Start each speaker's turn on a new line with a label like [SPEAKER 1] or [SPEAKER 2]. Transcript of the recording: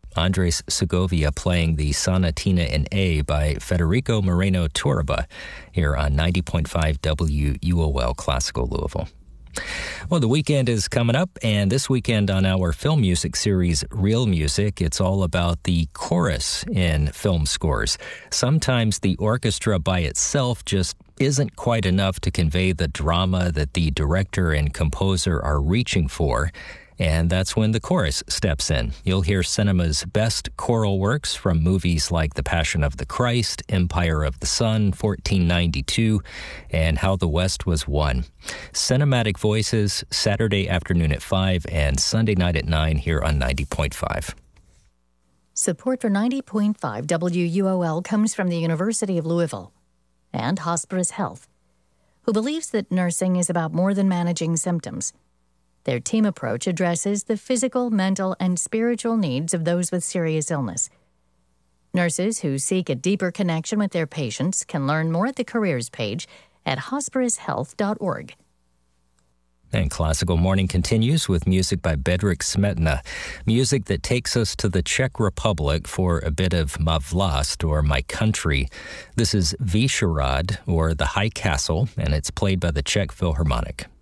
[SPEAKER 1] Andres Segovia playing the Sonatina in A by Federico Moreno Torriba here on 90.5 WUOL Classical Louisville. Well, the weekend is coming up, and this weekend on our film music series, Real Music, it's all about the chorus in film scores. Sometimes the orchestra by itself just isn't quite enough to convey the drama that the director and composer are reaching for, and that's when the chorus steps in. You'll hear cinema's best choral works from movies like The Passion of the Christ, Empire of the Sun, 1492, and How the West Was Won. Cinematic Voices, Saturday afternoon at 5 and Sunday night at 9 here on 90.5.
[SPEAKER 2] Support for 90.5 WUOL comes from the University of Louisville and Hospice Health, who believes that nursing is about more than managing symptoms. Their team approach addresses the physical, mental, and spiritual needs of those with serious illness. Nurses who seek a deeper connection with their patients can learn more at the careers page at hospicehealth.org.
[SPEAKER 1] And Classical Morning continues with music by Bedřich Smetana, music that takes us to the Czech Republic for a bit of Ma Vlast, or My Country. This is Vyšehrad, or The High Castle, and it's played by the Czech Philharmonic.